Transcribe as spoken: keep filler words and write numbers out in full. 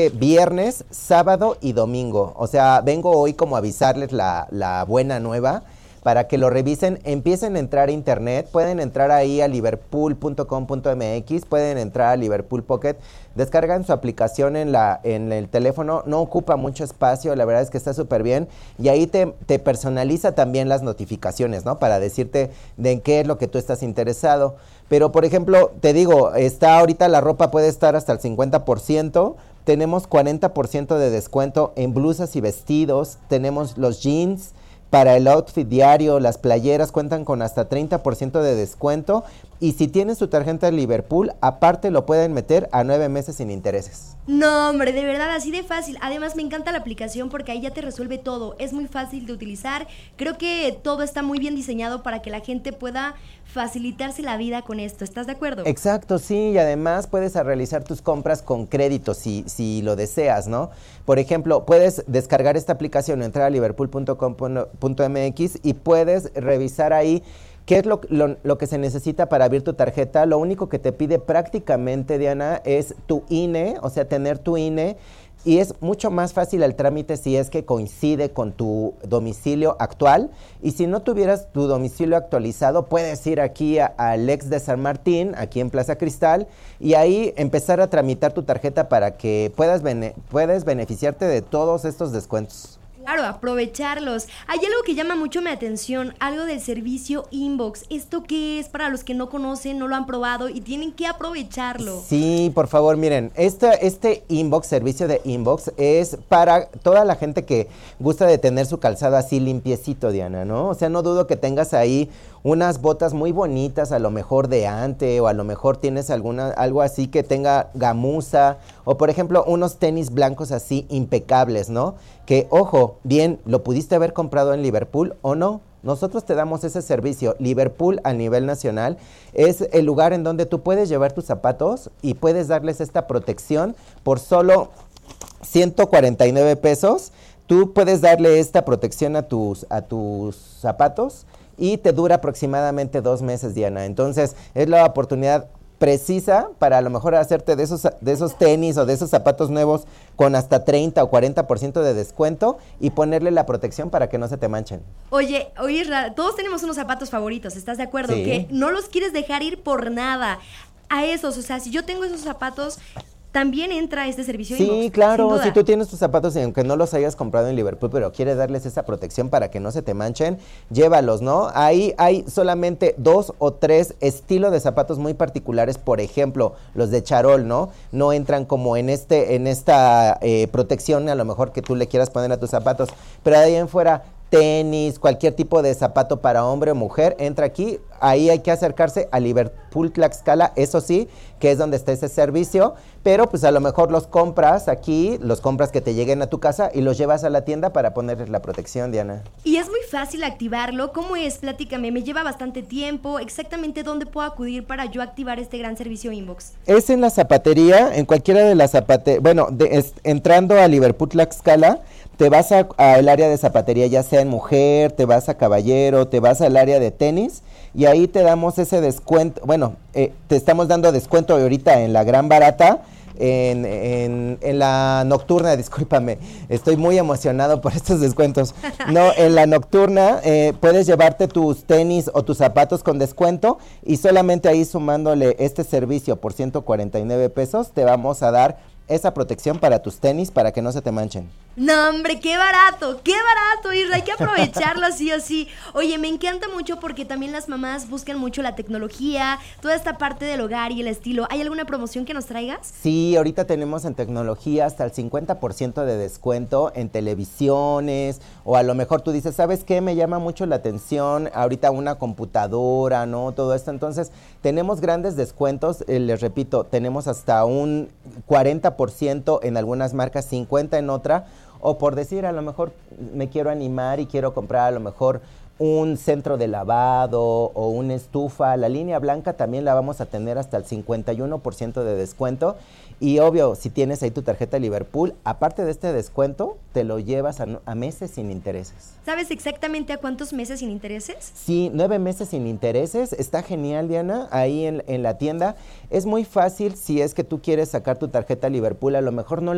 viernes, sábado y domingo. O sea, vengo hoy como a avisarles la, la buena nueva para que lo revisen, empiecen a entrar a internet, pueden entrar ahí a liverpool punto com punto m x, pueden entrar a Liverpool Pocket, descargan su aplicación en, la, en el teléfono, no ocupa mucho espacio, la verdad es que está súper bien, y ahí te, te personaliza también las notificaciones, ¿no? Para decirte de en qué es lo que tú estás interesado. Pero, por ejemplo, te digo, está ahorita la ropa puede estar hasta el cincuenta por ciento, tenemos cuarenta por ciento de descuento en blusas y vestidos, tenemos los jeans, para el outfit diario, las playeras cuentan con hasta treinta por ciento de descuento, y si tienes tu tarjeta de Liverpool, aparte lo pueden meter a nueve meses sin intereses. No, hombre, de verdad, así de fácil. Además, me encanta la aplicación porque ahí ya te resuelve todo. Es muy fácil de utilizar. Creo que todo está muy bien diseñado para que la gente pueda facilitarse la vida con esto. ¿Estás de acuerdo? Exacto, sí, y además puedes realizar tus compras con crédito si, si lo deseas, ¿no? Por ejemplo, puedes descargar esta aplicación, entrar a liverpool punto com punto m x y puedes revisar ahí qué es lo, lo, lo que se necesita para abrir tu tarjeta. Lo único que te pide prácticamente, Diana, es tu I N E, o sea, tener tu I N E, y es mucho más fácil el trámite si es que coincide con tu domicilio actual, y si no tuvieras tu domicilio actualizado, puedes ir aquí a, a Lex de San Martín, aquí en Plaza Cristal, y ahí empezar a tramitar tu tarjeta para que puedas, bene, puedas beneficiarte de todos estos descuentos. Claro, aprovecharlos. Hay algo que llama mucho mi atención, algo del servicio inbox. ¿Esto qué es? Para los que no conocen, no lo han probado y tienen que aprovecharlo. Sí, por favor, miren, este, este inbox, servicio de inbox, es para toda la gente que gusta de tener su calzado así limpiecito, Diana, ¿no? O sea, no dudo que tengas ahí unas botas muy bonitas, a lo mejor de ante, o a lo mejor tienes alguna, algo así que tenga gamuza, o por ejemplo, unos tenis blancos así impecables, ¿no? Que, ojo, bien, lo pudiste haber comprado en Liverpool o no. Nosotros te damos ese servicio. Liverpool a nivel nacional es el lugar en donde tú puedes llevar tus zapatos y puedes darles esta protección por solo ciento cuarenta y nueve pesos. Tú puedes darle esta protección a tus, a tus zapatos y te dura aproximadamente dos meses, Diana. Entonces, es la oportunidad precisa para a lo mejor hacerte de esos, de esos tenis o de esos zapatos nuevos con hasta treinta o cuarenta por ciento de descuento y ponerle la protección para que no se te manchen. Oye, oye, todos tenemos unos zapatos favoritos, ¿estás de acuerdo? Sí. Que no los quieres dejar ir por nada. A esos, o sea, si yo tengo esos zapatos, también entra este servicio Sí, inbox, claro, si tú tienes tus zapatos y aunque no los hayas comprado en Liverpool, pero quieres darles esa protección para que no se te manchen, llévalos, ¿no? Ahí hay solamente dos o tres estilos de zapatos muy particulares, por ejemplo, los de charol, ¿no? No entran como en este, en esta eh, protección a lo mejor que tú le quieras poner a tus zapatos, pero de ahí en fuera, tenis, cualquier tipo de zapato para hombre o mujer, entra aquí, ahí hay que acercarse a Liverpool Tlaxcala, eso sí, que es donde está ese servicio, pero pues a lo mejor los compras aquí, los compras que te lleguen a tu casa y los llevas a la tienda para ponerles la protección, Diana. Y es muy fácil activarlo, ¿cómo es? Platícame, me lleva bastante tiempo, exactamente dónde puedo acudir para yo activar este gran servicio inbox. Es en la zapatería, en cualquiera de las zapaterías, bueno, de, es, entrando a Liverpool Tlaxcala, te vas al área de zapatería, ya sea en mujer, te vas a caballero, te vas al área de tenis y ahí te damos ese descuento, bueno, eh, te estamos dando descuento ahorita en la gran barata, en, en, en la nocturna, discúlpame, estoy muy emocionado por estos descuentos. No, en la nocturna eh, puedes llevarte tus tenis o tus zapatos con descuento y solamente ahí sumándole este servicio por ciento cuarenta y nueve pesos te vamos a dar esa protección para tus tenis para que no se te manchen. No, hombre, qué barato, qué barato, Isra, hay que aprovecharlo así o sí. Oye, me encanta mucho porque también las mamás buscan mucho la tecnología, toda esta parte del hogar y el estilo. ¿Hay alguna promoción que nos traigas? Sí, ahorita tenemos en tecnología hasta el cincuenta por ciento de descuento en televisiones, o a lo mejor tú dices, ¿sabes qué? Me llama mucho la atención ahorita una computadora, ¿no? Todo esto, entonces tenemos grandes descuentos, eh, les repito, tenemos hasta un cuarenta por ciento en algunas marcas, cincuenta por ciento en otra, o por decir, a lo mejor me quiero animar y quiero comprar a lo mejor un centro de lavado o una estufa. La línea blanca también la vamos a tener hasta el cincuenta y uno por ciento de descuento. Y obvio, si tienes ahí tu tarjeta Liverpool, aparte de este descuento, te lo llevas a, a meses sin intereses. ¿Sabes exactamente a cuántos meses sin intereses? Sí, nueve meses sin intereses. Está genial, Diana, ahí en, en la tienda. Es muy fácil si es que tú quieres sacar tu tarjeta Liverpool, a lo mejor no